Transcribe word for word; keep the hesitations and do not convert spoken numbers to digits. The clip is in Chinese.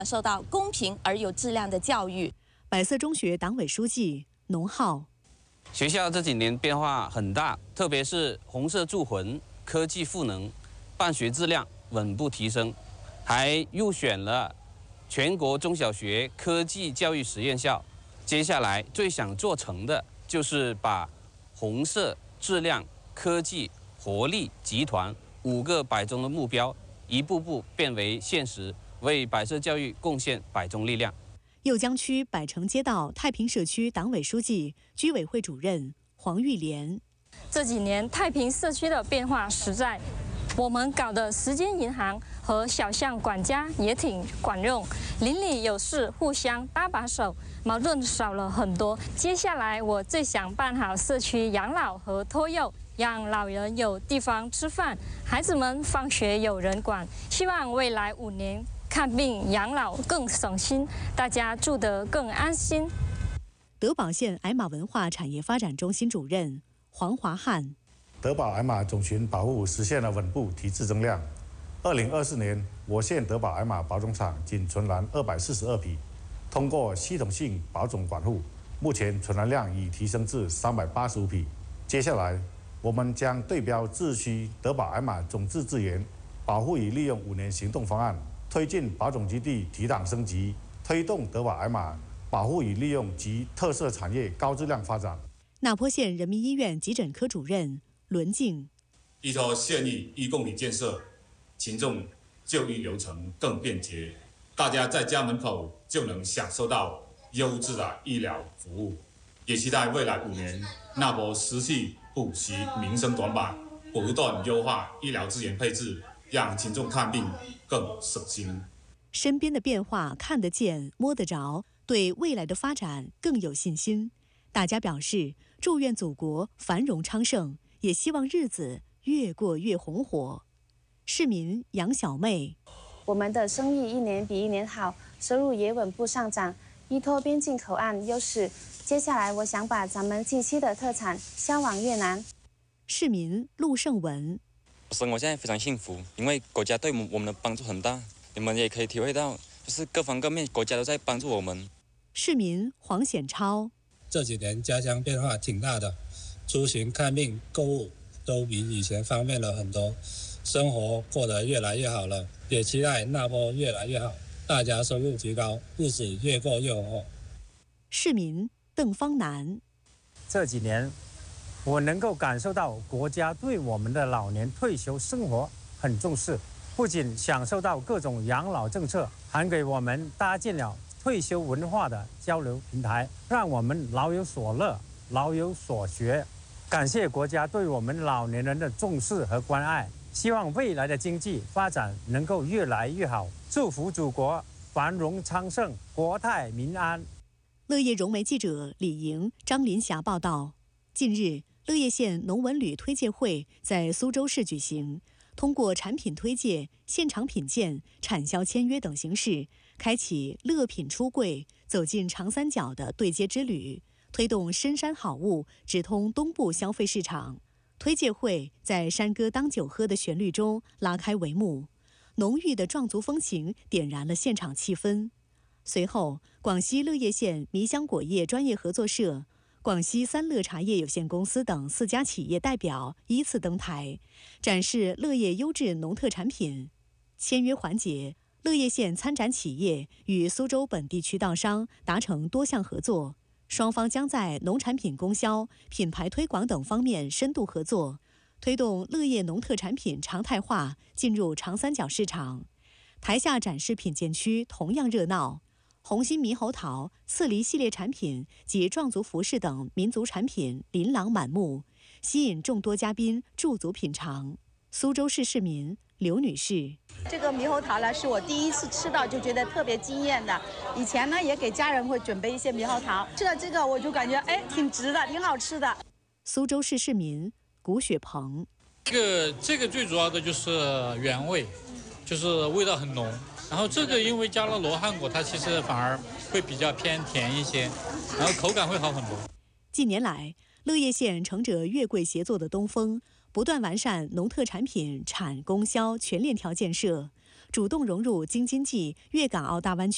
受到公平而有质量的教育。 百色中学党委书记农浩， 学校这几年变化很大，特别是红色铸魂、科技赋能，办学质量稳步提升，还入选了全国中小学科技教育实验校。接下来最想做成的就是把红色、质量、科技、活力集团五个百中的目标一步步变为现实，为百色教育贡献百中力量。 酉江区百城街道太平社区党委书记、居委会主任黄玉莲， 这几年太平社区的变化实在。我们搞的时间银行和小巷管家也挺管用，邻里有事互相搭把手，矛盾少了很多。接下来我最想办好社区养老和托幼，让老人有地方吃饭，孩子们放学有人管。希望未来五年看病养老更省心，大家住得更安心。 德保县矮马文化产业发展中心主任黄华汉。 德保矮马种群保护实现了稳步提质增量。二零二四年，我县德保矮马保种场仅存栏二百四十二匹，通过系统性保种管护，目前存栏量已提升至三百八十五匹。接下来，我们将对标自区德保矮马种质资源保护与利用五年行动方案，推进保种基地提档升级，推动德保矮马保护与利用及特色产业高质量发展。 那坡县人民医院急诊科主任伦静， 依托县立医共体建设，群众就医流程更便捷，大家在家门口就能享受到优质的医疗服务。也期待未来五年，那波实际补习民生短板，不断优化医疗资源配置，让群众看病更省心。 身边的变化看得见、摸得着，对未来的发展更有信心。大家表示祝愿祖国繁荣昌盛，也希望日子越过越红火。市民杨小妹， 我们的生意一年比一年好，收入也稳步上涨。依托边境口岸优势，接下来我想把咱们近期的特产销往越南。 市民陆胜文， 生活现在非常幸福，因为国家对我们的帮助很大，你们也可以体会到，就是各方各面国家都在帮助我们。 市民黄显超， 这几年家乡变化挺大的，出行、看病、购物都比以前方便了很多，生活过得越来越好了，也期待那波越来越好，大家收入提高，日子越过越红火。 市民邓方南， 这几年我能够感受到国家对我们的老年退休生活很重视，不仅享受到各种养老政策，还给我们搭建了退休文化的交流平台，让我们老有所乐，老有所学。感谢国家对我们老年人的重视和关爱，希望未来的经济发展能够越来越好，祝福祖国繁荣昌盛，国泰民安。 乐业融媒记者李莹、张林霞报道，近日，乐业县农文旅推介会在苏州市举行，通过产品推介、现场品鉴、产销签约等形式，开启乐品出柜、走进长三角的对接之旅，推动深山好物直通东部消费市场。推介会在山歌当酒喝的旋律中拉开帷幕，浓郁的壮族风情点燃了现场气氛。随后，广西乐业县迷香果业专业合作社、广西三乐茶叶有限公司等四家企业代表依次登台，展示乐业优质农特产品。签约环节，乐业县参展企业与苏州本地渠道商达成多项合作，双方将在农产品供销、品牌推广等方面深度合作，推动乐业农特产品常态化进入长三角市场。台下展示品鉴区同样热闹，红心猕猴桃、刺梨系列产品及壮族服饰等民族产品琳琅满目，吸引众多嘉宾驻足品尝。苏州市市民刘女士， 这个猕猴桃呢是我第一次吃到就觉得特别惊艳的，以前呢也给家人会准备一些猕猴桃，吃了这个我就感觉哎挺值的，挺好吃的。 苏州市市民古雪鹏， 这个这个最主要的就是原味，就是味道很浓。然后这个因为加了罗汉果，它其实反而会比较偏甜一些，然后口感会好很多。 近年来，乐业县乘着粤贵协作的东风，不断完善农特产品产供销全链条建设，主动融入京津冀粤港澳大湾区